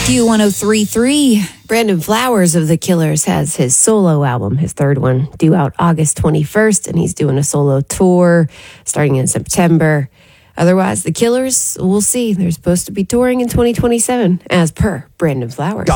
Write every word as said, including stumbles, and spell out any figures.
Q one oh three point three. Brandon Flowers of The Killers has his solo album, his third one, due out August twenty-first, and he's doing a solo tour starting in September. Otherwise, The Killers, we'll see. They're supposed to be touring in twenty twenty-seven, as per Brandon Flowers.